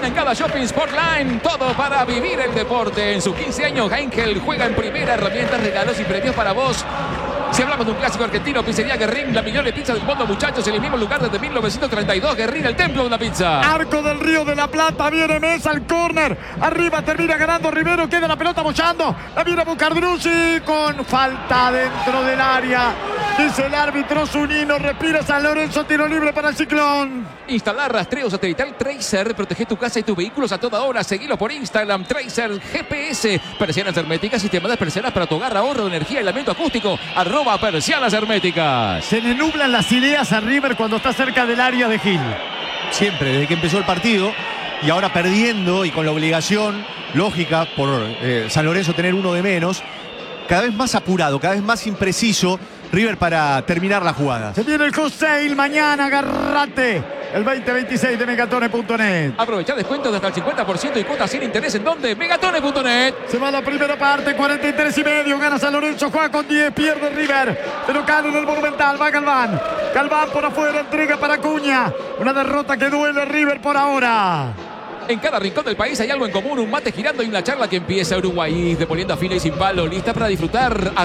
Argentina en cada shopping Sportline. Todo para vivir el deporte. En sus 15 años, Heinkel juega en primera. Herramientas, regalos y premios para vos. Si hablamos de un clásico argentino, Pizzería Guerrín, la mejor de pizza del mundo, muchachos, en el mismo lugar desde 1932. Guerrín, el templo de la pizza. Arco del Río de la Plata, viene Mesa al córner. Arriba termina ganando Rivero, queda la pelota bollando. La viene a buscar Drussi con falta dentro del área. Dice el árbitro Zunino, respira San Lorenzo, tiro libre para el Ciclón. Instalar rastreo satelital Tracer, protege tu casa y tus vehículos a toda hora. Seguilo por Instagram, Tracer GPS. Persianas herméticas, sistema de persianas para tu hogar, ahorro de energía, aislamiento acústico. @persianas herméticas. Se le nublan las ideas a River cuando está cerca del área de Gil. Siempre, desde que empezó el partido. Y ahora perdiendo y con la obligación lógica por San Lorenzo tener uno de menos. Cada vez más apurado, cada vez más impreciso River para terminar la jugada. Se viene el José mañana, agarrate. El 2026 de Megatone.net. Aprovecha descuentos de hasta el 50% y cuotas sin interés. ¿En dónde? Megatone.net. Se va la primera parte, 43,5. Gana San Lorenzo, juega con 10, pierde River. De local en el Monumental, va Galván. Galván por afuera, entrega para Acuña. Una derrota que duele River por ahora. En cada rincón del país hay algo en común, un mate girando y una charla que empieza. Uruguay, de poniendo a fila y sin palo, lista para disfrutar.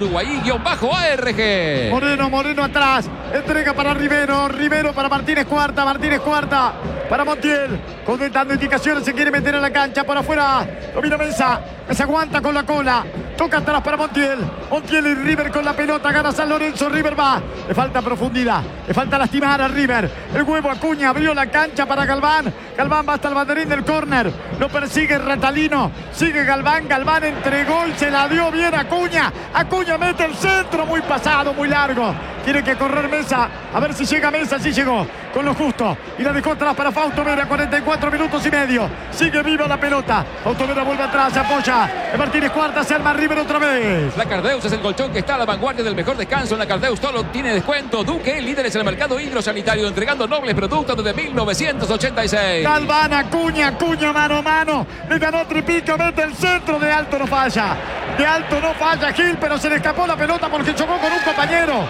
@Uruguay_ARG. Moreno atrás, entrega para Rivero, Rivero para Martínez Cuarta para Montiel, dando indicaciones, se quiere meter en la cancha, por afuera, domina Mesa aguanta con la cola, toca atrás para Montiel y River con la pelota, gana San Lorenzo, River va, le falta profundidad, le falta lastimar a River, el huevo Acuña abrió la cancha para Galván va hasta el banderín del córner, lo persigue Ratalino, sigue Galván entregó y se la dio bien a Acuña mete el centro, muy pasado, muy largo, tiene que correr Mesa, a ver si llega Mesa, sí llegó, con lo justo, y la dejó atrás para Fausto Vera, 44 minutos y medio, sigue viva la pelota, Fausto Vera vuelve atrás, se apoya, Martínez Cuarta, se arma River otra vez. La Cardeus es el colchón que está a la vanguardia del mejor descanso. En la Cardeus todo tiene descuento. Duque, líderes en el mercado hidrosanitario, entregando nobles productos desde 1986. Galván, Acuña mano a mano, le ganó Tripico, mete el centro, de alto no falla Gil, pero se le escapó la pelota porque chocó con un compañero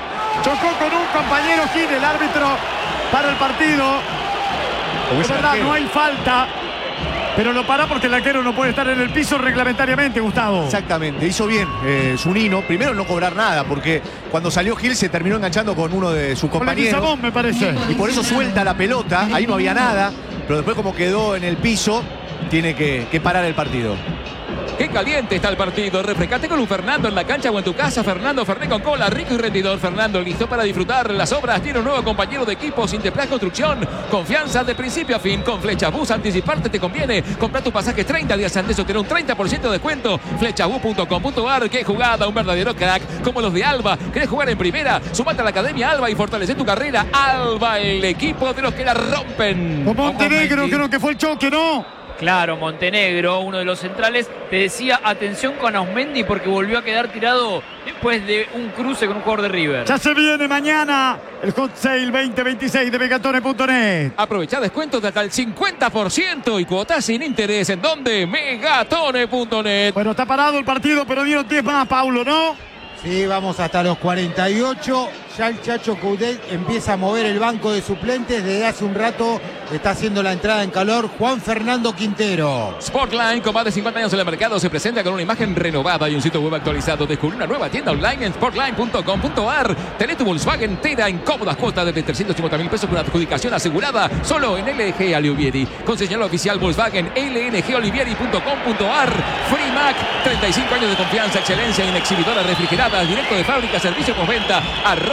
Gil, el árbitro para el partido. Es verdad, no hay falta, pero lo para porque el arquero no puede estar en el piso reglamentariamente, Gustavo. Exactamente, hizo bien Zunino. Primero no cobrar nada, porque cuando salió Gil se terminó enganchando con uno de sus compañeros. Con Leguizamón, me parece. Y por eso suelta la pelota, ahí no había nada, pero después como quedó en el piso, tiene que parar el partido. Qué caliente está el partido. Refrescate con un Fernando en la cancha o en tu casa. Fernando Fernet con cola, rico y rendidor. Fernando listo para disfrutar las obras. Tiene un nuevo compañero de equipo, Sinteplas Construcción. Confianza de principio a fin con Flechabús. Anticiparte te conviene. Compra tu pasaje 30 días antes o tener un 30% de descuento. Flechabús.com.ar. Qué jugada, un verdadero crack como los de Alba. ¿Querés jugar en primera? Sumate a la Academia Alba y fortalecer tu carrera. Alba, el equipo de los que la rompen. Con Montenegro creo que fue el choque, ¿no? Claro, Montenegro, uno de los centrales, te decía atención con Ausmendi porque volvió a quedar tirado después de un cruce con un jugador de River. Ya se viene mañana el Hot Sale 2026 de Megatone.net. Aprovecha descuentos de hasta el 50% y cuotas sin interés. ¿En dónde? Megatone.net. Bueno, está parado el partido, pero dieron 10 más, Paulo, ¿no? Sí, vamos hasta los 48. Ya el Chacho Coudet empieza a mover el banco de suplentes. Desde hace un rato está haciendo la entrada en calor Juan Fernando Quintero. Sportline, con más de 50 años en el mercado, se presenta con una imagen renovada y un sitio web actualizado. Descubre una nueva tienda online en sportline.com.ar. Tené tu Volkswagen entera en cómodas cuotas de 350.000 pesos con adjudicación asegurada. Solo en LG Olivieri. Concesionario oficial Volkswagen, lngolivieri.com.ar. Freemac, 35 años de confianza, excelencia en exhibidoras refrigeradas. Directo de fábrica, servicio postventa.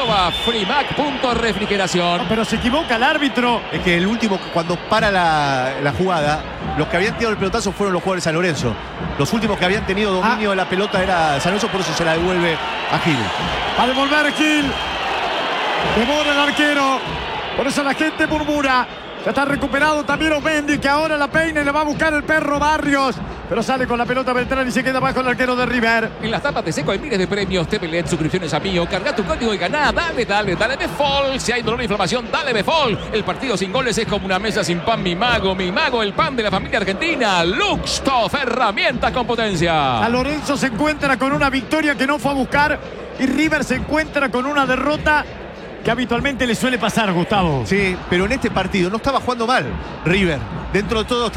@freemac.refrigeración. Pero se equivoca el árbitro. Es que el último, cuando para la jugada, los que habían tirado el pelotazo fueron los jugadores de San Lorenzo. Los últimos que habían tenido dominio de la pelota era San Lorenzo, por eso se la devuelve a Gil. Va a devolver Gil. Demora el arquero. Por eso la gente murmura. Ya está recuperado también Osmendi, que ahora la peina y le va a buscar el perro Barrios. Pero sale con la pelota Beltrán y se queda bajo el arquero de River. En las tapas de seco hay miles de premios. TVLED, suscripciones a Mío. Carga tu código y ganá. Dale Befol. Si hay dolor e inflamación, dale Befol. El partido sin goles es como una mesa sin pan. Mi mago, el pan de la familia argentina. Luxtoff, herramientas con potencia. San Lorenzo se encuentra con una victoria que no fue a buscar. Y River se encuentra con una derrota que habitualmente le suele pasar, Gustavo. Sí, pero en este partido no estaba jugando mal River. Dentro de todo